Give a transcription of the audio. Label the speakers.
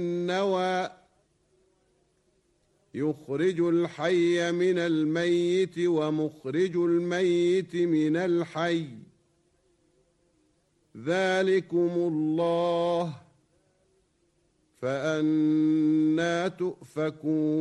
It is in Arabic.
Speaker 1: النوى يخرج الحي من الميت ومخرج الميت من الحي ذلكم الله فأنى تؤفكون